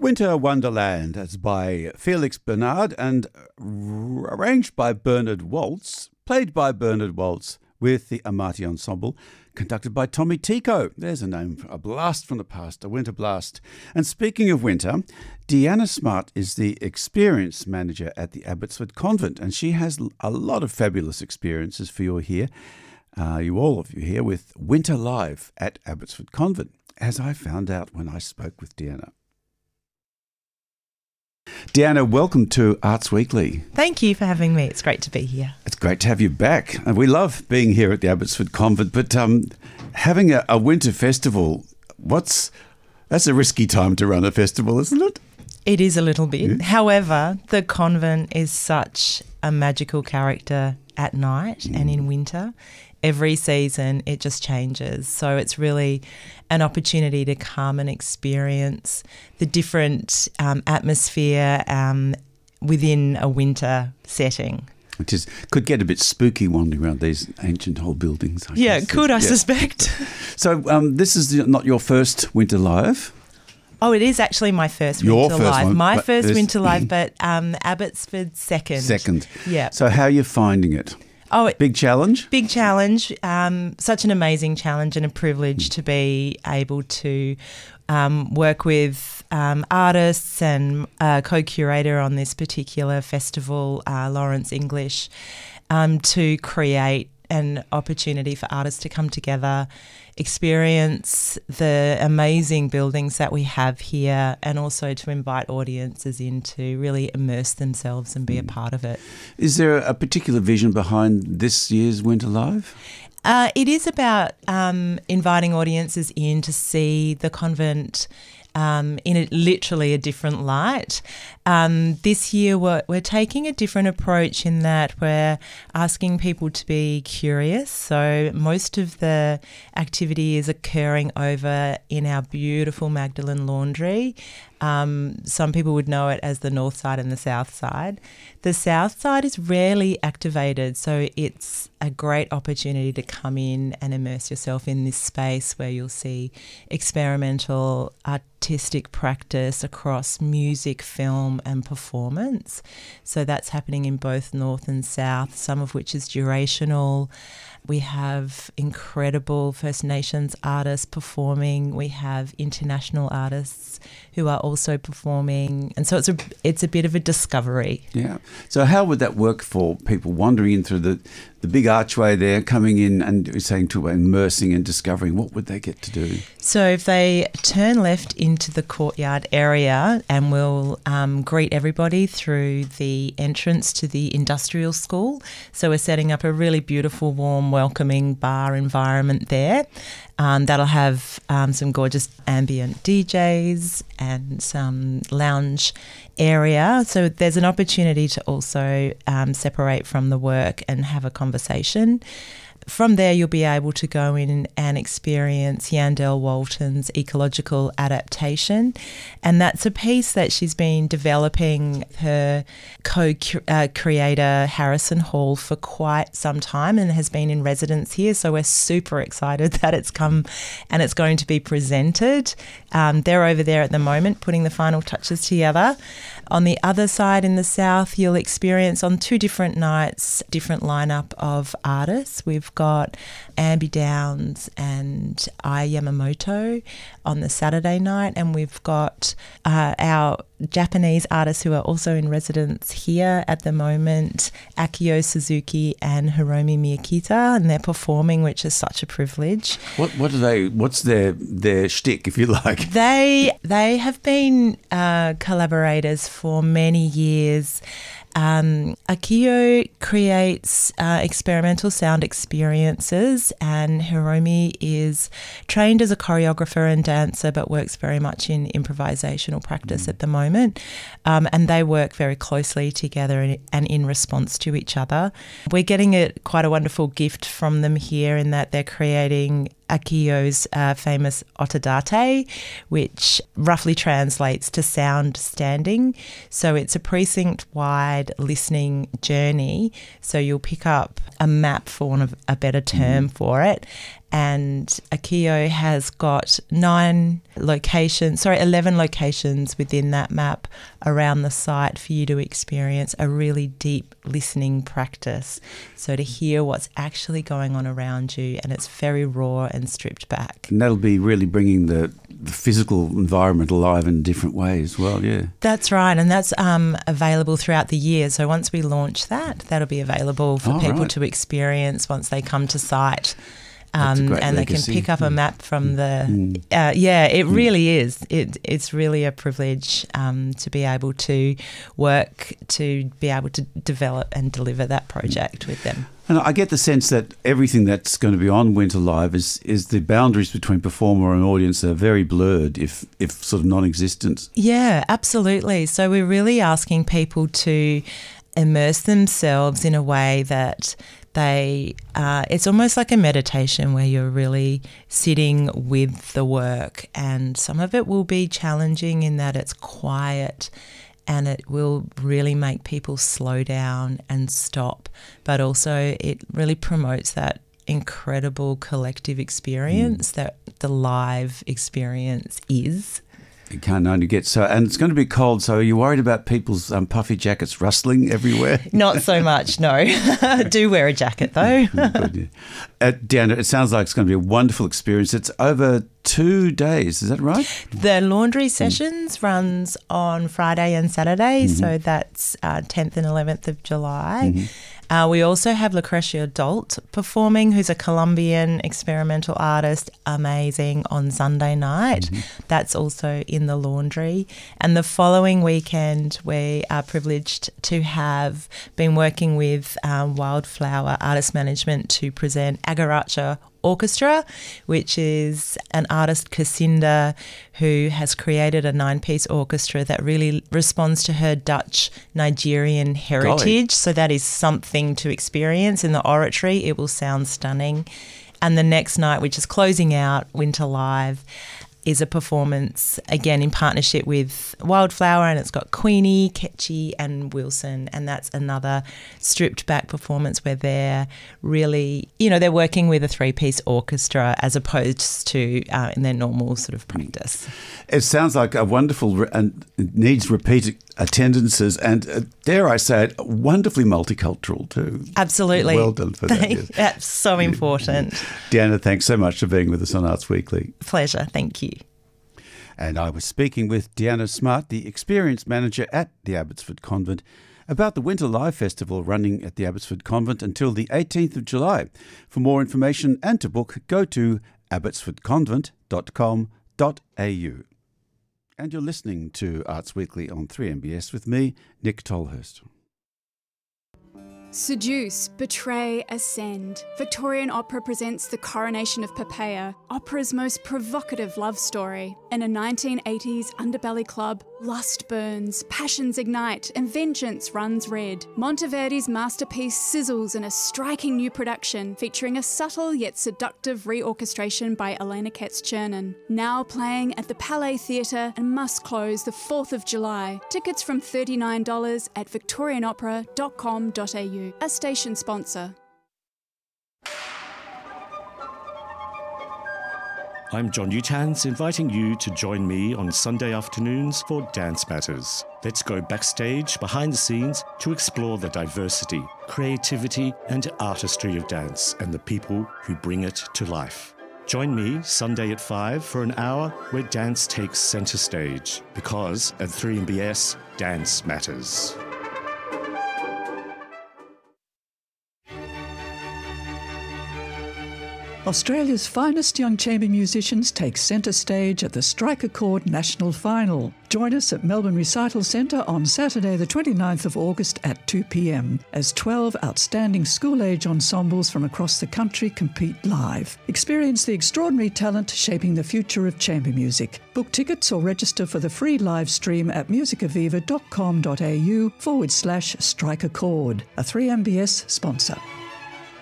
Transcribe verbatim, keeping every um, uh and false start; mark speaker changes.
Speaker 1: Winter Wonderland. That's by Felix Bernard and arranged by Bernard Waltz, played by Bernard Waltz with the Amati Ensemble, conducted by Tommy Tico. There's a name for a blast from the past, a winter blast. And speaking of winter, Deanna Smart is the experience manager at the Abbotsford Convent, and she has a lot of fabulous experiences for you here, uh, you all of you here, with Winter Live at Abbotsford Convent, as I found out when I spoke with Deanna. Deanna, welcome to Arts Weekly.
Speaker 2: Thank you for having me. It's great to be here.
Speaker 1: It's great to have you back. And we love being here at the Abbotsford Convent, but um, having a, a winter festival, what's that's a risky time to run a festival, isn't it?
Speaker 2: It is a little bit.
Speaker 1: Yeah.
Speaker 2: However, the convent is such a magical character at night mm. and in winter. Every season it just changes. So it's really an opportunity to come and experience the different um, atmosphere um, within a winter setting.
Speaker 1: Which is could get a bit spooky wandering around these ancient old buildings. I
Speaker 2: yeah,
Speaker 1: guess.
Speaker 2: it could, I
Speaker 1: yeah.
Speaker 2: suspect.
Speaker 1: So um, this is not your first Winter Live?
Speaker 2: Oh, it is actually my first
Speaker 1: Your
Speaker 2: Winter
Speaker 1: first
Speaker 2: Live.
Speaker 1: one,
Speaker 2: my
Speaker 1: but
Speaker 2: first
Speaker 1: this-
Speaker 2: Winter Live, but um, Abbotsford's second.
Speaker 1: Second.
Speaker 2: Yeah.
Speaker 1: So how are you finding it?
Speaker 2: Oh, it,
Speaker 1: Big challenge?
Speaker 2: Big challenge, um, such an amazing challenge and a privilege to be able to um, work with um, artists and uh, co-curator on this particular festival, uh, Lawrence English, um, to create an opportunity for artists to come together, experience the amazing buildings that we have here, and also to invite audiences in to really immerse themselves and be a part of it.
Speaker 1: Is there a particular vision behind this year's Winter Live?
Speaker 2: Uh, it is about um, inviting audiences in to see the convent um, in a, literally a different light. Um, this year we're, we're taking a different approach in that we're asking people to be curious. So most of the activity is occurring over in our beautiful Magdalen Laundry. Um, some people would know it as the north side and the south side. The south side is rarely activated, so it's a great opportunity to come in and immerse yourself in this space where you'll see experimental artistic practice across music, film and performance. So that's happening in both north and south, some of which is durational. We have incredible First Nations artists performing. We have international artists who are also performing. And so it's a, it's a bit of a discovery.
Speaker 1: Yeah. So how would that work for people wandering in through the, the big archway there, coming in and you're saying to immersing and discovering? What would they get to do?
Speaker 2: So if they turn left into the courtyard area, and we'll um, greet everybody through the entrance to the industrial school. So we're setting up a really beautiful, warm, welcoming bar environment there. Um, that'll have um, some gorgeous ambient D Js and some lounge area. So there's an opportunity to also um, separate from the work and have a conversation. From there, you'll be able to go in and experience Yandel Walton's ecological adaptation. And that's a piece that she's been developing her co-creator Harrison Hall for quite some time and has been in residence here. So we're super excited that it's come and it's going to be presented. Um, they're over there at the moment putting the final touches together. On the other side in the south, you'll experience on two different nights, different lineup of artists. We've got Ambi Downs and Ai Yamamoto on the Saturday night, and we've got uh, our Japanese artists who are also in residence here at the moment, Akio Suzuki and Hiromi Miyakita, and they're performing, which is such a privilege.
Speaker 1: What what are they? What's their their shtick, if you like?
Speaker 2: They they have been uh, collaborators for many years. Um, Akio creates uh, experimental sound experiences, and Hiromi is trained as a choreographer and dancer but works very much in improvisational practice mm. at the moment. Um, and they work very closely together and, and in response to each other. We're getting a, quite a wonderful gift from them here in that they're creating Akio's uh, famous Otodate, which roughly translates to sound standing. So it's a precinct-wide listening journey. So you'll pick up a map, for want of a better term, mm. for it, And Akio has got nine locations, sorry, eleven locations within that map around the site for you to experience a really deep listening practice. So to hear what's actually going on around you, and it's very raw and stripped back.
Speaker 1: And that'll be really bringing the, the physical environment alive in different ways as well, yeah.
Speaker 2: That's right, and that's um, available throughout the year. So once we launch that, that'll be available for
Speaker 1: oh,
Speaker 2: people
Speaker 1: right.
Speaker 2: to experience once they come to site.
Speaker 1: That's a
Speaker 2: Um,
Speaker 1: great
Speaker 2: and
Speaker 1: legacy.
Speaker 2: they can pick up a map from the,
Speaker 1: Mm.
Speaker 2: uh, yeah, it mm. really is. It, it's really a privilege um, to be able to work, to be able to develop and deliver that project with them.
Speaker 1: And I get the sense that everything that's going to be on Winter Live is, is the boundaries between performer and audience are very blurred, if, if sort of non-existent.
Speaker 2: Yeah, absolutely. So we're really asking people to immerse themselves in a way that they, uh, it's almost like a meditation where you're really sitting with the work, and some of it will be challenging in that it's quiet and it will really make people slow down and stop, but also it really promotes that incredible collective experience mm. that the live experience is.
Speaker 1: You can't only get so, and it's going to be cold. So, are you worried about people's um, puffy jackets rustling everywhere?
Speaker 2: Not so much, no. Do wear a jacket though.
Speaker 1: Good, yeah. uh, Deanna, it sounds like it's going to be a wonderful experience. It's over two days, is that right?
Speaker 2: The laundry sessions mm. runs on Friday and Saturday, mm-hmm. so that's uh, tenth and eleventh of July. Mm-hmm. Uh, we also have Lucretia Dolt performing, who's a Colombian experimental artist, amazing, on Sunday night. Mm-hmm. That's also in the laundry. And the following weekend, we are privileged to have been working with um, Wildflower Artist Management to present Agaracha Orchestra, which is an artist, Cassinda, who has created a nine-piece orchestra that really responds to her Dutch Nigerian heritage. Golly. So that is something to experience in the oratory. It will sound stunning. And the next night, which is closing out Winter Live, is a performance, again, in partnership with Wildflower, and it's got Queenie, Ketchy and Wilson, and that's another stripped-back performance where they're really, you know, they're working with a three-piece orchestra as opposed to uh, in their normal sort of practice.
Speaker 1: It sounds like a wonderful re- and needs repeat attendances, and uh, dare I say it, wonderfully multicultural too.
Speaker 2: Absolutely.
Speaker 1: Well done for that. Yes.
Speaker 2: That's so important.
Speaker 1: Deanna, thanks so much for being with us on Arts Weekly.
Speaker 2: Pleasure. Thank you.
Speaker 1: And I was speaking with Deanna Smart, the Experience Manager at the Abbotsford Convent, about the Winter Live Festival running at the Abbotsford Convent until the eighteenth of July. For more information and to book, go to abbotsford convent dot com dot a u. And you're listening to Arts Weekly on three M B S with me, Nick Tolhurst.
Speaker 3: Seduce, betray, ascend. Victorian Opera presents The Coronation of Poppaea, opera's most provocative love story. In a nineteen eighties underbelly club, lust burns, passions ignite, and vengeance runs red. Monteverdi's masterpiece sizzles in a striking new production featuring a subtle yet seductive reorchestration by Elena Katz-Chernin. Now playing at the Palais Theatre and must close the fourth of July. Tickets from thirty-nine dollars at victorian opera dot com dot a u. A station sponsor.
Speaker 4: I'm John Utans, inviting you to join me on Sunday afternoons for Dance Matters. Let's go backstage, behind the scenes, to explore the diversity, creativity and artistry of dance and the people who bring it to life. Join me Sunday at five for an hour where dance takes centre stage, because at three M B S, dance matters.
Speaker 5: Australia's finest young chamber musicians take centre stage at the Strike a Chord National Final. Join us at Melbourne Recital Centre on Saturday the twenty-ninth of August at two p m as twelve outstanding school-age ensembles from across the country compete live. Experience the extraordinary talent shaping the future of chamber music. Book tickets or register for the free live stream at musicaviva dot com dot a u forward slash strike a chord, a three M B S sponsor.